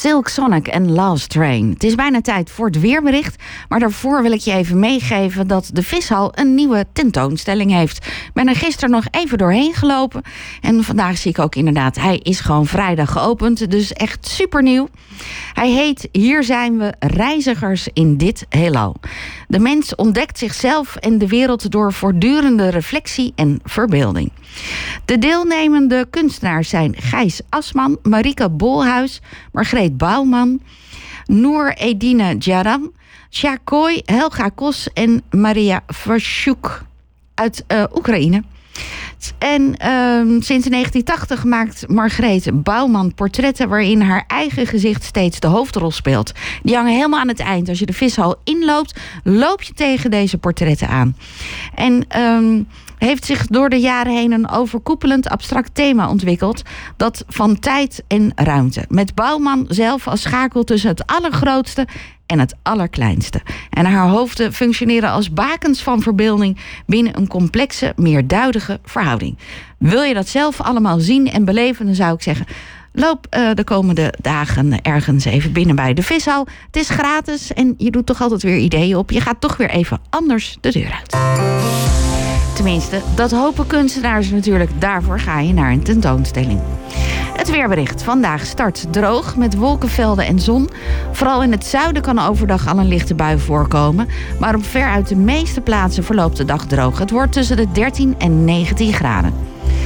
Silk Sonic en Last Train. Het is bijna tijd voor het weerbericht. Maar daarvoor wil ik je even meegeven dat de Vishal een nieuwe tentoonstelling heeft. Ik ben er gisteren nog even doorheen gelopen. En vandaag zie ik ook inderdaad, hij is gewoon vrijdag geopend. Dus echt super nieuw. Hij heet Hier zijn we, reizigers in dit heelal. De mens ontdekt zichzelf en de wereld door voortdurende reflectie en verbeelding. De deelnemende kunstenaars zijn Gijs Asman, Marike Bolhuis, Margreet Bouwman, Noor Edine Djaram, Shakoy, Helga Kos en Maria Vershuk uit Oekraïne. En sinds 1980 maakt Margreet Bouwman portretten waarin haar eigen gezicht steeds de hoofdrol speelt. Die hangen helemaal aan het eind. Als je de Vishal inloopt, loop je tegen deze portretten aan. En heeft zich door de jaren heen een overkoepelend abstract thema ontwikkeld. Dat van tijd en ruimte. Met Bouwman zelf als schakel tussen het allergrootste en het allerkleinste. En haar hoofden functioneren als bakens van verbeelding binnen een complexe, meerduidige verhouding. Wil je dat zelf allemaal zien en beleven, dan zou ik zeggen, loop de komende dagen ergens even binnen bij de Vishal. Het is gratis en je doet toch altijd weer ideeën op. Je gaat toch weer even anders de deur uit. Tenminste, dat hopen kunstenaars natuurlijk. Daarvoor ga je naar een tentoonstelling. Het weerbericht. Vandaag start droog met wolkenvelden en zon. Vooral in het zuiden kan overdag al een lichte bui voorkomen. Maar op veruit de meeste plaatsen verloopt de dag droog. Het wordt tussen de 13 en 19 graden.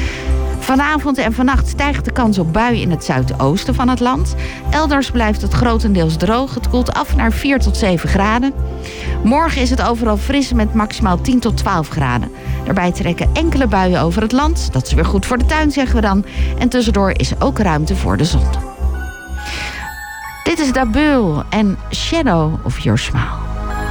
Vanavond en vannacht stijgt de kans op buien in het zuidoosten van het land. Elders blijft het grotendeels droog. Het koelt af naar 4 tot 7 graden. Morgen is het overal fris met maximaal 10 tot 12 graden. Daarbij trekken enkele buien over het land. Dat is weer goed voor de tuin, zeggen we dan. En tussendoor is ook ruimte voor de zon. Dit is Dabeul en Shadow of Your Smile.